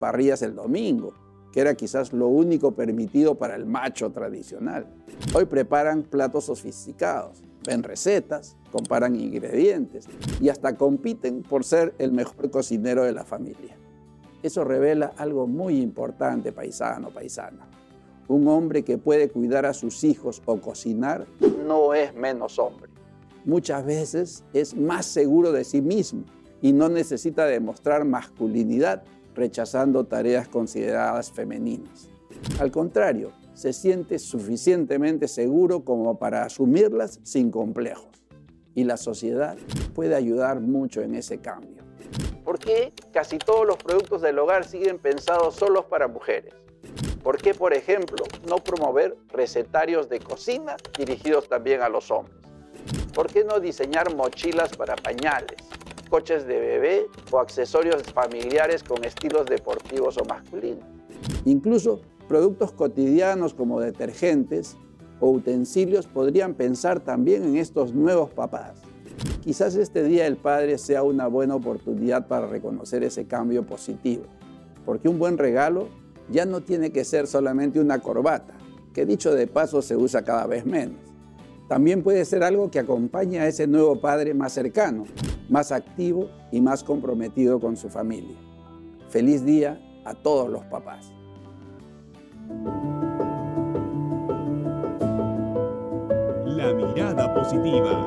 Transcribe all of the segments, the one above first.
parrillas el domingo, que era quizás lo único permitido para el macho tradicional. Hoy preparan platos sofisticados, ven recetas, comparan ingredientes y hasta compiten por ser el mejor cocinero de la familia. Eso revela algo muy importante, paisano, paisana. Un hombre que puede cuidar a sus hijos o cocinar no es menos hombre. Muchas veces es más seguro de sí mismo y no necesita demostrar masculinidad rechazando tareas consideradas femeninas. Al contrario, se siente suficientemente seguro como para asumirlas sin complejos. Y la sociedad puede ayudar mucho en ese cambio. ¿Por qué casi todos los productos del hogar siguen pensados solo para mujeres? ¿Por qué, por ejemplo, no promover recetarios de cocina dirigidos también a los hombres? ¿Por qué no diseñar mochilas para pañales, coches de bebé o accesorios familiares con estilos deportivos o masculinos? Incluso productos cotidianos como detergentes o utensilios podrían pensar también en estos nuevos papás. Quizás este Día del Padre sea una buena oportunidad para reconocer ese cambio positivo, porque un buen regalo ya no tiene que ser solamente una corbata, que dicho de paso se usa cada vez menos. También puede ser algo que acompañe a ese nuevo padre más cercano, más activo y más comprometido con su familia. Feliz día a todos los papás. La mirada positiva.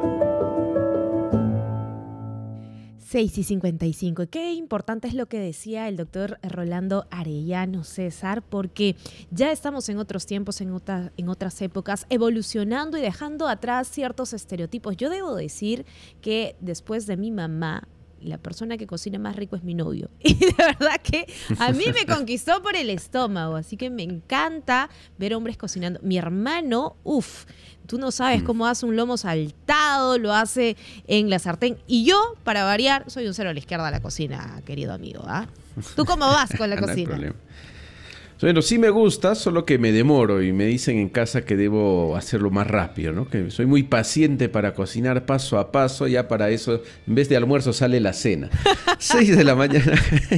6:55. Qué importante es lo que decía el doctor Rolando Arellano, César, porque ya estamos en otros tiempos, en otras épocas, evolucionando y dejando atrás ciertos estereotipos. Yo debo decir que después de mi mamá, la persona que cocina más rico es mi novio. Y de verdad que a mí me conquistó por el estómago. Así que me encanta ver hombres cocinando. Mi hermano, tú no sabes cómo hace un lomo saltado, lo hace en la sartén. Y yo, para variar, soy un cero a la izquierda de la cocina, querido amigo. ¿Tú cómo vas con la cocina? No hay problema. Bueno, sí me gusta, solo que me demoro y me dicen en casa que debo hacerlo más rápido, ¿no? Que soy muy paciente para cocinar paso a paso, ya para eso, en vez de almuerzo sale la cena. 6 de la mañana.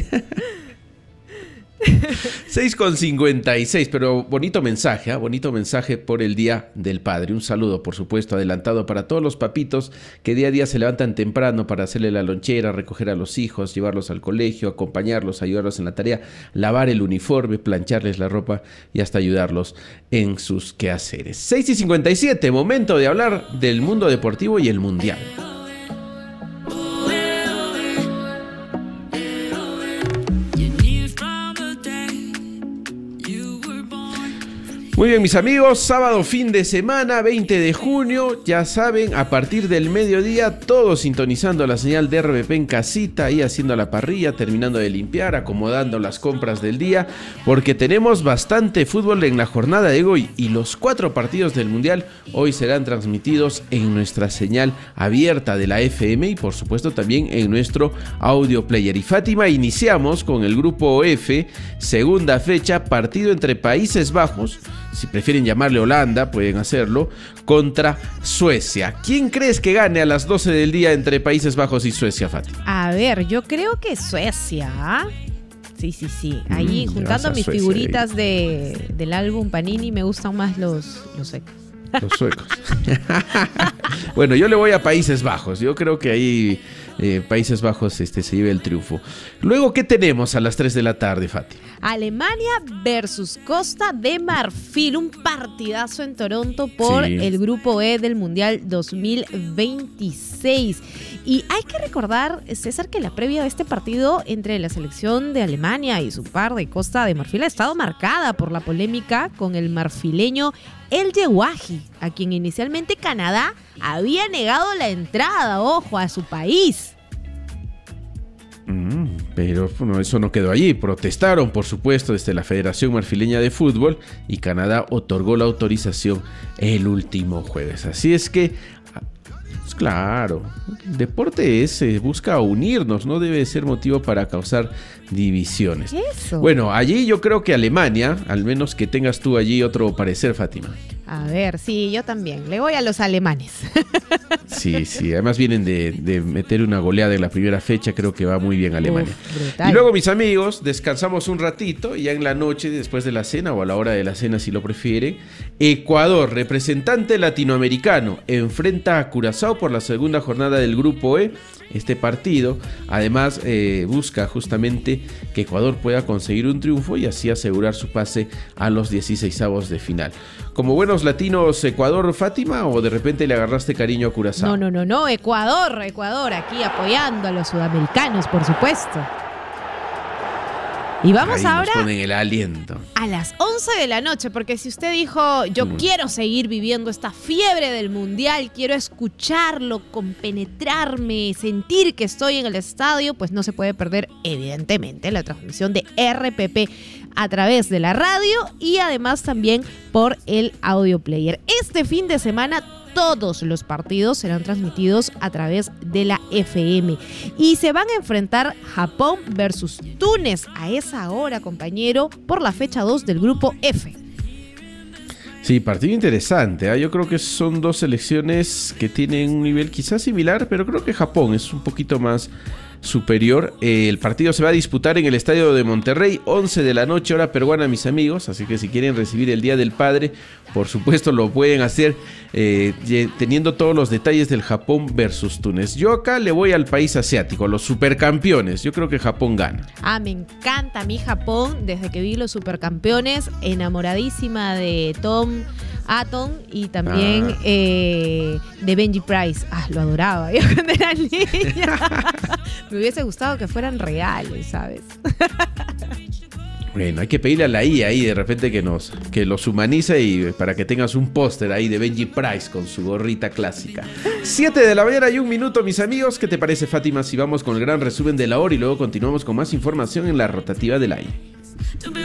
6:56, pero bonito mensaje por el Día del Padre. Un saludo, por supuesto, adelantado para todos los papitos que día a día se levantan temprano para hacerle la lonchera, recoger a los hijos, llevarlos al colegio, acompañarlos, ayudarlos en la tarea, lavar el uniforme, plancharles la ropa y hasta ayudarlos en sus quehaceres. 6:57, momento de hablar del mundo deportivo y el mundial. Muy bien, mis amigos, sábado, fin de semana, 20 de junio, ya saben, a partir del mediodía, todos sintonizando la señal de RBP en casita, ahí haciendo la parrilla, terminando de limpiar, acomodando las compras del día, porque tenemos bastante fútbol en la jornada de hoy y los 4 partidos del Mundial hoy serán transmitidos en nuestra señal abierta de la FM y por supuesto también en nuestro audio player. Y Fátima, iniciamos con el grupo F, segunda fecha, partido entre Países Bajos, si prefieren llamarle Holanda, pueden hacerlo, contra Suecia. ¿Quién crees que gane a las 12 del día entre Países Bajos y Suecia, Fátima? A ver, yo creo que Suecia. Sí. Ahí juntando mis Suecia, figuritas del álbum Panini, me gustan más los suecos. Los suecos. Bueno, yo le voy a Países Bajos. Yo creo que ahí Países Bajos se lleva el triunfo. Luego, ¿qué tenemos a las 3 de la tarde, Fati? Alemania versus Costa de Marfil. Un partidazo en Toronto por el grupo E del Mundial 2026. Y hay que recordar, César, que la previa de este partido entre la selección de Alemania y su par de Costa de Marfil ha estado marcada por la polémica con el marfileño El Yewahi, a quien inicialmente Canadá había negado la entrada, a su país. Pero bueno, eso no quedó allí. Protestaron, por supuesto, desde la Federación Marfileña de Fútbol y Canadá otorgó la autorización el último jueves. Así es que, claro, el deporte busca unirnos, no debe ser motivo para causar divisiones. Eso. Bueno, allí yo creo que Alemania, al menos que tengas tú allí otro parecer, Fátima. A ver, sí, yo también. Le voy a los alemanes. Sí, además vienen de meter una goleada en la primera fecha, creo que va muy bien Alemania. Brutal. Y luego, mis amigos, descansamos un ratito y ya en la noche, después de la cena o a la hora de la cena si lo prefieren, Ecuador, representante latinoamericano, enfrenta a Curazao por la segunda jornada del Grupo E. Este partido, además, busca justamente que Ecuador pueda conseguir un triunfo y así asegurar su pase a los 16avos de final. Como buenos latinos, Ecuador, Fátima, ¿o de repente le agarraste cariño a Curazao? No, Ecuador, aquí apoyando a los sudamericanos, por supuesto. Y vamos ahí ahora nos ponen el aliento. a las 11 de la noche, porque si usted dijo, yo quiero seguir viviendo esta fiebre del mundial, quiero escucharlo, compenetrarme, sentir que estoy en el estadio, pues no se puede perder, evidentemente, la transmisión de RPP a través de la radio y además también por el audio player. Este fin de semana todos los partidos serán transmitidos a través de la FM y se van a enfrentar Japón versus Túnez a esa hora, compañero, por la fecha 2 del grupo F. Sí, partido interesante, ¿eh? Yo creo que son dos selecciones que tienen un nivel quizás similar, pero creo que Japón es un poquito más superior. El partido se va a disputar en el estadio de Monterrey, 11 de la noche, hora peruana, mis amigos. Así que si quieren recibir el Día del Padre, por supuesto lo pueden hacer teniendo todos los detalles del Japón versus Túnez. Yo acá le voy al país asiático, los supercampeones. Yo creo que Japón gana. Me encanta a mí Japón, desde que vi los supercampeones, enamoradísima de Tom Atom y también de Benji Price. Lo adoraba yo cuando era niña. Me hubiese gustado que fueran reales, ¿sabes? Bueno, hay que pedirle a la IA ahí de repente que los humanice y para que tengas un póster ahí de Benji Price con su gorrita clásica. 7 de la mañana y 1 minuto, mis amigos. ¿Qué te parece, Fátima, si vamos con el gran resumen de la hora y luego continuamos con más información en la rotativa del aire?